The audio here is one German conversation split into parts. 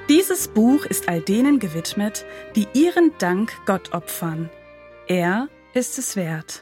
Dieses Buch ist all denen gewidmet, die ihren Dank Gott opfern. Er ist es wert.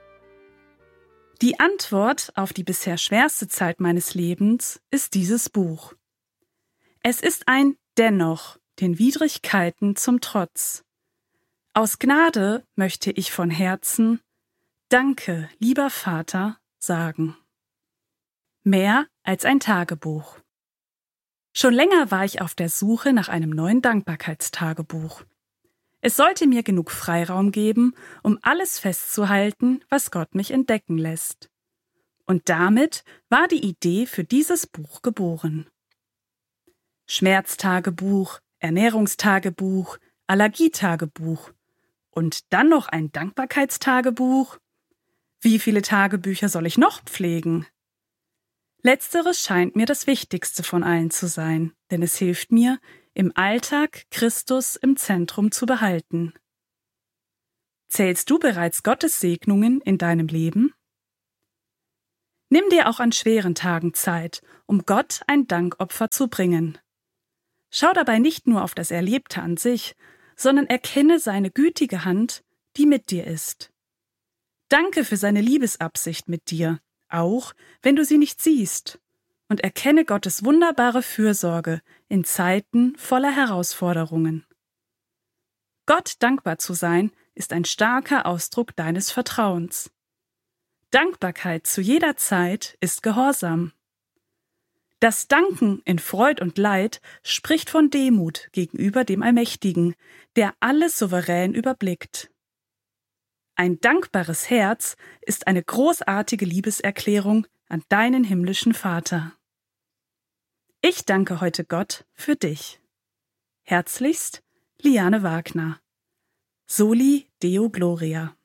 Die Antwort auf die bisher schwerste Zeit meines Lebens ist dieses Buch. Es ist ein Dennoch, den Widrigkeiten zum Trotz. Aus Gnade möchte ich von Herzen Danke, lieber Vater, sagen. Mehr als ein Tagebuch. Schon länger war ich auf der Suche nach einem neuen Dankbarkeitstagebuch. Es sollte mir genug Freiraum geben, um alles festzuhalten, was Gott mich entdecken lässt. Und damit war die Idee für dieses Buch geboren. Schmerztagebuch, Ernährungstagebuch, Allergietagebuch und dann noch ein Dankbarkeitstagebuch. Wie viele Tagebücher soll ich noch pflegen? Letzteres scheint mir das Wichtigste von allen zu sein, denn es hilft mir, im Alltag Christus im Zentrum zu behalten. Zählst du bereits Gottes Segnungen in deinem Leben? Nimm dir auch an schweren Tagen Zeit, um Gott ein Dankopfer zu bringen. Schau dabei nicht nur auf das Erlebte an sich, sondern erkenne seine gütige Hand, die mit dir ist. Danke für seine Liebesabsicht mit dir, auch wenn du sie nicht siehst, und erkenne Gottes wunderbare Fürsorge in Zeiten voller Herausforderungen. Gott dankbar zu sein, ist ein starker Ausdruck deines Vertrauens. Dankbarkeit zu jeder Zeit ist Gehorsam. Das Danken in Freud und Leid spricht von Demut gegenüber dem Allmächtigen, der alles souverän überblickt. Ein dankbares Herz ist eine großartige Liebeserklärung an deinen himmlischen Vater. Ich danke heute Gott für dich. Herzlichst, Liane Wagner. Soli Deo Gloria.